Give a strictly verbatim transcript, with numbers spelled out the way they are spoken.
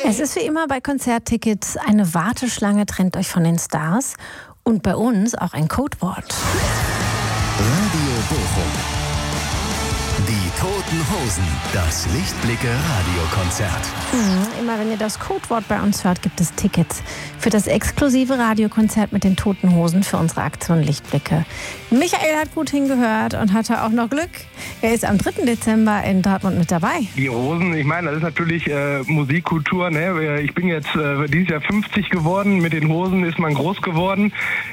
Es ist wie immer bei Konzerttickets, eine Warteschlange trennt euch von den Stars und bei uns auch ein Codewort. Radio Bochum. Die Toten Hosen, das Lichtblicke-Radiokonzert. Mhm, immer wenn ihr das Codewort bei uns hört, gibt es Tickets für das exklusive Radiokonzert mit den Toten Hosen für unsere Aktion Lichtblicke. Michael hat gut hingehört und hatte auch noch Glück. Er ist am dritten Dezember in Dortmund mit dabei. Die Hosen, ich meine, das ist natürlich äh, Musikkultur. Ne? Ich bin jetzt äh, dieses Jahr fünfzig geworden. Mit den Hosen ist man groß geworden.